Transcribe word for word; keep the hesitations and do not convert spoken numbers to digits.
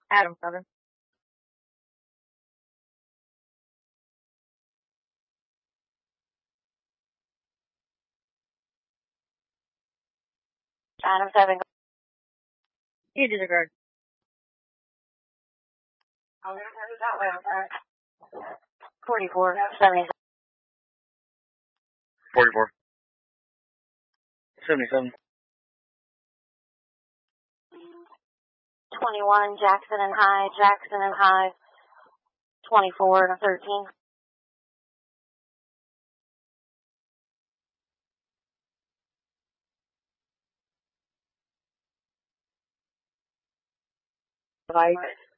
Adam seven. Adam seven. You disregard. I'm gonna turn it that way, okay? Forty-four, seventy. Forty-four. Seventy-seven. Twenty-one, Jackson and High, Jackson and High. Twenty-four, thirteen. Right.